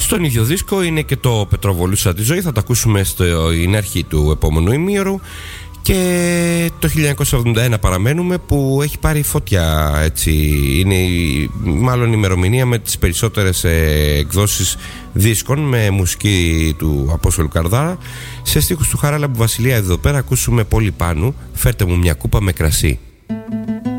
Στον ίδιο δίσκο είναι και το Πετροβολούσα τη ζωή. Θα το ακούσουμε στην αρχή του επόμενου ημίωρου. Και το 1971 παραμένουμε, που έχει πάρει φωτιά, έτσι. Είναι μάλλον η ημερομηνία με τις περισσότερες εκδόσεις δίσκων, με μουσική του Απόστολου Καρδάρα. Σε στίχους του Χαράλαμπου Βασιλεία εδώ πέρα ακούσουμε Πολύ Πάνου, φέρτε μου μια κούπα με κρασί.